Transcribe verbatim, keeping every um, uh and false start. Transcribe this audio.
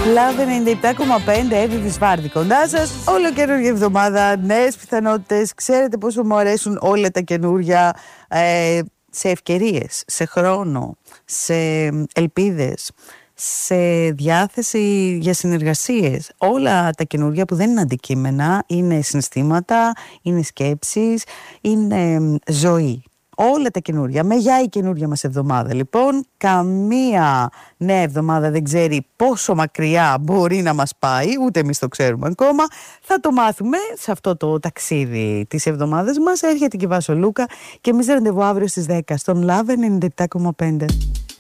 Λαβ ενενήντα επτά κόμμα πέντε, Εύη Βυσβάρδη κοντά σας. Όλο καινούργια εβδομάδα, νέες πιθανότητες. Ξέρετε πόσο μου αρέσουν όλα τα καινούργια, ε, σε ευκαιρίες, σε χρόνο, σε ελπίδες, σε διάθεση για συνεργασίες. Όλα τα καινούργια που δεν είναι αντικείμενα, είναι συναισθήματα, είναι σκέψεις, είναι ζωή. Όλα τα καινούρια, με γεια η καινούρια μας εβδομάδα. Λοιπόν, καμία νέα εβδομάδα δεν ξέρει πόσο μακριά μπορεί να μας πάει, ούτε εμείς το ξέρουμε ακόμα. Θα το μάθουμε σε αυτό το ταξίδι της εβδομάδας μας. Έρχεται και η Βάσο Λούκα και εμείς ραντεβού αύριο στις δέκα στον Λαβ ενενήντα επτά κόμμα πέντε.